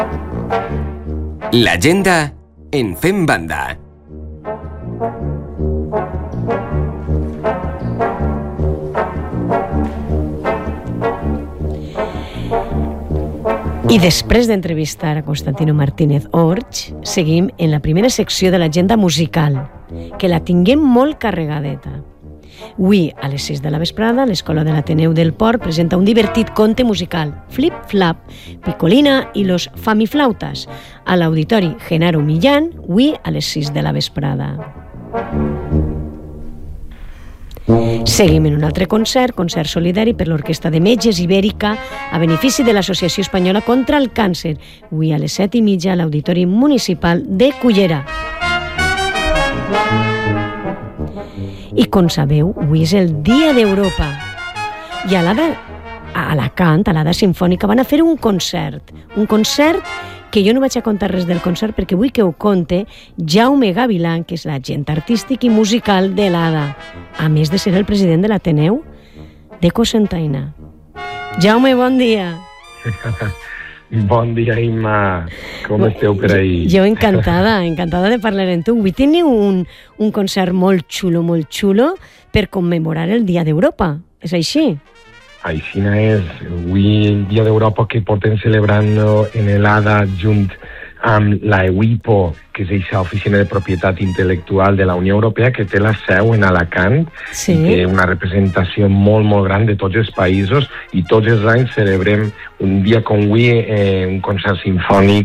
L'agenda en Fem Banda. I després d'entrevistar a Constantino Martínez Orts, seguim en la primera secció de l'agenda musical, que la tinguem molt carregadeta. Avui, a les 6 de la vesprada, l'Escola de l'Ateneu del Port presenta un divertit conte musical, Flip Flap, Picolina i los Famiflautas, a l'Auditori Genaro Millán, avui a les 6 de la vesprada. Seguim en un altre concert solidari per l'Orquestra de Metges Ibèrica a benefici de l'Associació Espanyola contra el Càncer, avui a les 7:30 a l'Auditori Municipal de Cullera. I com sabeu, avui és el Dia d'Europa. I a Alacant, a l'Ada Simfònica, van a fer un concert que jo no vaig a contar res del concert perquè vull que ho conte Jaume Gavilán, que és l'agent artístic i musical de l'Ada, a més de ser el president de l'Ateneu de Cocentaina. Jaume, bon dia. Bon dia, Imma. Com esteu per ahí? Jo encantada de parlar amb tu. Avui teniu un concert molt xulo per commemorar el Dia d'Europa. És així? Així és. Avui el Dia d'Europa que portem celebrant en l'ADA junt amb la EUIPO, que és aquesta oficina de propietat intel·lectual de la Unió Europea, que té la seu en Alacant, sí. I té una representació molt gran de tots els països, i tots els anys celebrem un dia com avui un concert simfònic